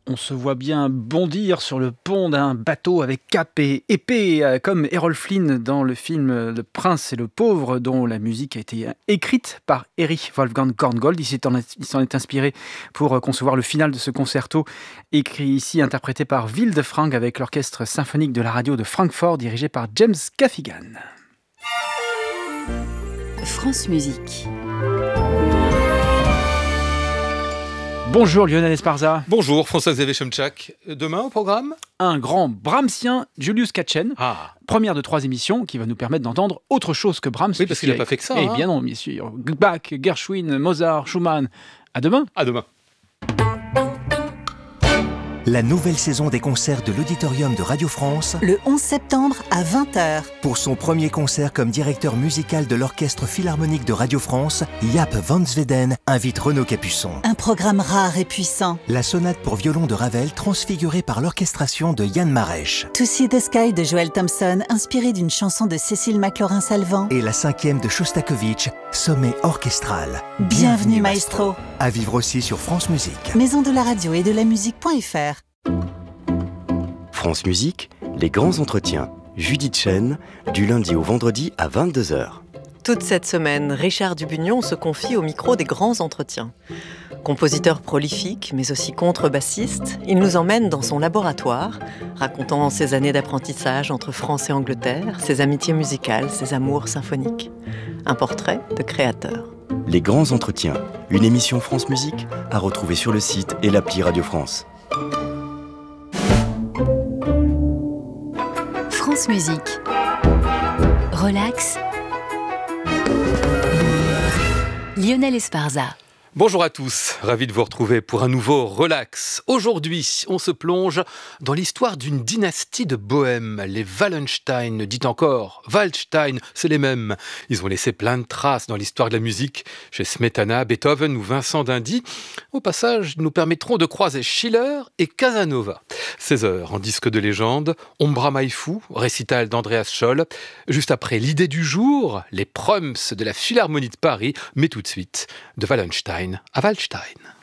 On se voit bien bondir sur le pont d'un bateau avec cap et épée, comme Errol Flynn dans le film Le Prince et le Pauvre, dont la musique a été écrite par Erich Wolfgang Korngold. Il s'en est inspiré pour concevoir le final de ce concerto, écrit ici, interprété par Wildefrank avec l'orchestre symphonique de la radio de Francfort, dirigé par James Gaffigan. France Musique. Bonjour Lionel Esparza. Bonjour François-Xavier Chomtchak. Demain au programme ? Un grand Brahmsien, Julius Katchen. Première de 3 émissions qui va nous permettre d'entendre autre chose que Brahms. Oui, parce qu'il n'a pas fait que ça. Eh bien non, bien sûr. Bach, Gershwin, Mozart, Schumann. À demain. À demain. La nouvelle saison des concerts de l'Auditorium de Radio France, le 11 septembre à 20h. Pour son premier concert comme directeur musical de l'Orchestre Philharmonique de Radio France, Jaap van Zweden invite Renaud Capuçon. Un programme rare et puissant. La sonate pour violon de Ravel transfigurée par l'orchestration de Yann Marèche. To See the Sky de Joel Thompson, inspiré d'une chanson de Cécile McLaurin-Salvant. Et la 5e de Shostakovich, sommet orchestral. Bienvenue maestro. À vivre aussi sur France Musique. Maison de la radio et de la musique.fr. France Musique, les grands entretiens. Judith Chen, du lundi au vendredi à 22h. Toute cette semaine, Richard Dubugnon se confie au micro des grands entretiens. Compositeur prolifique, mais aussi contrebassiste, il nous emmène dans son laboratoire, racontant ses années d'apprentissage entre France et Angleterre, ses amitiés musicales, ses amours symphoniques. Un portrait de créateur. Les grands entretiens, une émission France Musique à retrouver sur le site et l'appli Radio France. France Musique. Relax. Lionel Esparza. Bonjour à tous, ravi de vous retrouver pour un nouveau Relax. Aujourd'hui, on se plonge dans l'histoire d'une dynastie de Bohème, les Wallenstein, dit encore Waldstein, c'est les mêmes. Ils ont laissé plein de traces dans l'histoire de la musique, chez Smetana, Beethoven ou Vincent d'Indy. Au passage, ils nous permettront de croiser Schiller et Casanova. 16h en disque de légende, Ombra Mai Fu, récital d'Andreas Scholl. Juste après l'idée du jour, les Proms de la Philharmonie de Paris, mais tout de suite, de Wallenstein à Waldstein.